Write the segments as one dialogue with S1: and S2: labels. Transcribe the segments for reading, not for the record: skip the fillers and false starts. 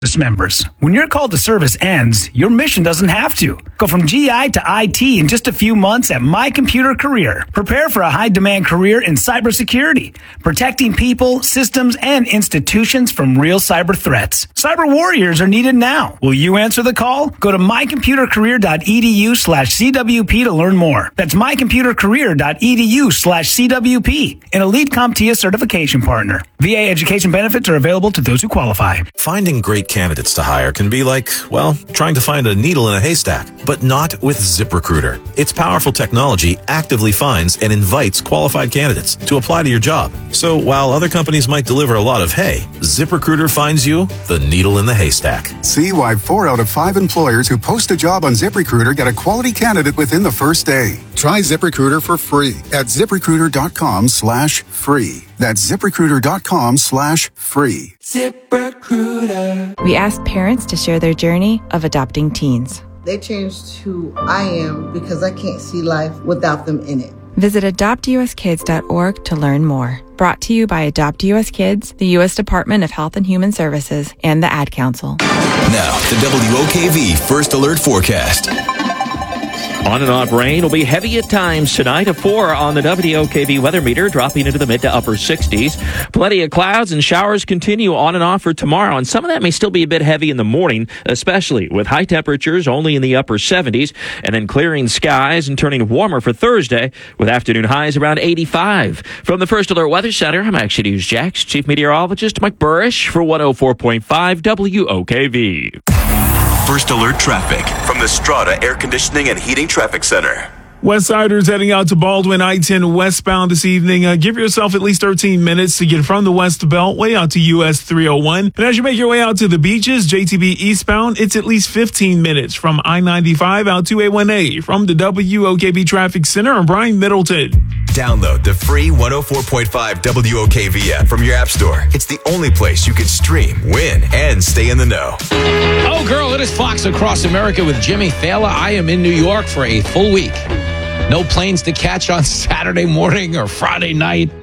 S1: members. When your call to service ends, your mission doesn't have to. Go from GI to IT in just a few months at My Computer Career. Prepare for a high-demand career in cybersecurity, protecting people, systems, and institutions from real cyber threats. Cyber warriors are needed now. Will you answer the call? Go to mycomputercareer.edu/CWP to learn more. That's mycomputercareer.edu/CWP, an Elite CompTIA certification partner. VA education benefits are available to those who qualify.
S2: Finding great candidates to hire can be like, well, trying to find a needle in a haystack, but not with ZipRecruiter. Its powerful technology actively finds and invites qualified candidates to apply to your job. So while other companies might deliver a lot of hay, ZipRecruiter finds you the needle in the haystack.
S3: See why 4 out of 5 employers who post a job on ZipRecruiter get a quality candidate within the first day. Try ZipRecruiter for free at ZipRecruiter.com/free. That's ZipRecruiter.com/free.
S4: ZipRecruiter. We asked parents to share their journey of adopting teens.
S5: They changed who I am because I can't see life without them in it.
S4: Visit adoptuskids.org to learn more. Brought to you by Adopt US Kids, the U.S. Department of Health and Human Services, and the Ad Council.
S6: Now, the WOKV First Alert Forecast.
S7: On and off rain will be heavy at times tonight. A 4 on the WOKV weather meter, dropping into the mid to upper 60s. Plenty of clouds and showers continue on and off for tomorrow, and some of that may still be a bit heavy in the morning, especially with high temperatures only in the upper 70s, and then clearing skies and turning warmer for Thursday with afternoon highs around 85. From the First Alert Weather Center, I'm Action News Jax Chief Meteorologist Mike Burrish for 104.5 WOKV.
S6: First Alert Traffic from the Strata Air Conditioning and Heating Traffic Center.
S8: Westsiders heading out to Baldwin I-10 westbound this evening. Give yourself at least 13 minutes to get from the West Beltway out to US 301. And as you make your way out to the beaches, JTB eastbound, it's at least 15 minutes from I-95 out to A1A. From the WOKV Traffic Center, I'm Brian Middleton.
S6: Download the free 104.5 WOKV app from your app store. It's the only place you can stream, win, and stay in the know.
S9: Oh, girl, it is Fox Across America with Jimmy Fallon. I am in New York for a full week. No planes to catch on Saturday morning or Friday night.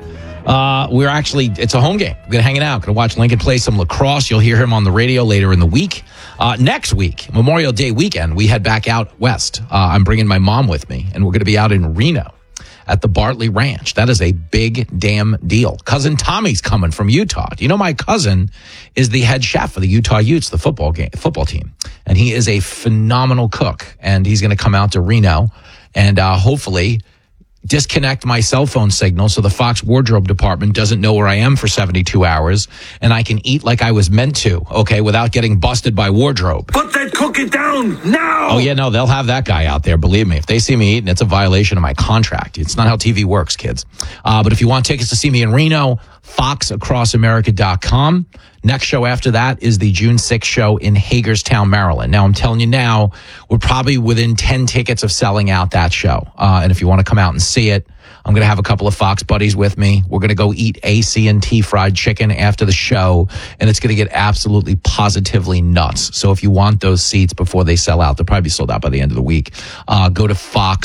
S9: It's a home game. We're going to hang out. Going to watch Lincoln play some lacrosse. You'll hear him on the radio later in the week. Next week, Memorial Day weekend, we head back out west. I'm bringing my mom with me, and we're going to be out in Reno at the Bartley Ranch. That is a big damn deal. Cousin Tommy's coming from Utah. Do you know my cousin is the head chef of the Utah Utes, the football team, and he is a phenomenal cook. And he's going to come out to Reno and hopefully disconnect my cell phone signal so the Fox wardrobe department doesn't know where I am for 72 hours, and I can eat like I was meant to, okay, without getting busted by wardrobe.
S10: Put that cookie down now!
S9: Oh, yeah, no, they'll have that guy out there, believe me. If they see me eating, it's a violation of my contract. It's not how TV works, kids. But if you want tickets to see me in Reno, foxacrossamerica.com. Next show after that is the June 6th show in Hagerstown, Maryland. Now, I'm telling you now, we're probably within 10 tickets of selling out that show. And if you want to come out and see it, I'm going to have a couple of Fox buddies with me. We're going to go eat AC&T fried chicken after the show, and it's going to get absolutely positively nuts. So if you want those seats before they sell out, they'll probably be sold out by the end of the week. Go to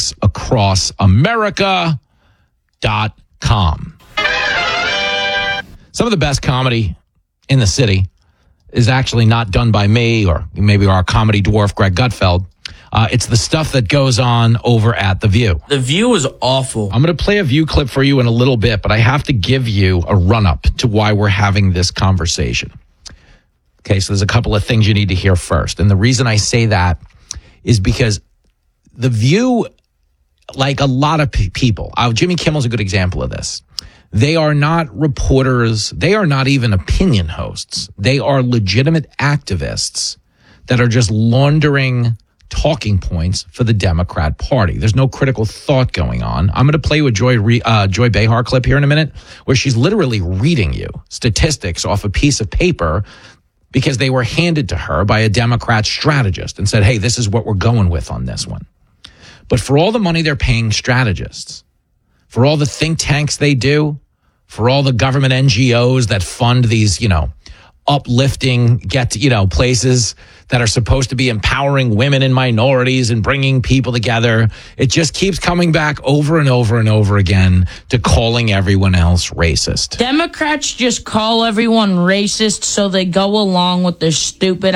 S9: foxacrossamerica.com. Some of the best comedy in the city is actually not done by me or maybe our comedy dwarf, Greg Gutfeld. It's the stuff that goes on over at The View.
S11: The View is awful.
S9: I'm going to play a View clip for you in a little bit, but I have to give you a run-up to why we're having this conversation. Okay, so there's a couple of things you need to hear first. And the reason I say that is because The View, like a lot of people, Jimmy Kimmel's a good example of this. They are not reporters. They are not even opinion hosts. They are legitimate activists that are just laundering talking points for the Democrat Party. There's no critical thought going on. I'm going to play you a Joy Behar clip here in a minute where she's literally reading you statistics off a piece of paper because they were handed to her by a Democrat strategist and said, hey, this is what we're going with on this one. But for all the money they're paying strategists, for all the think tanks they do, for all the government NGOs that fund these, uplifting places that are supposed to be empowering women and minorities and bringing people together. It just keeps coming back over and over and over again to calling everyone else racist.
S11: Democrats just call everyone racist so they go along with their stupid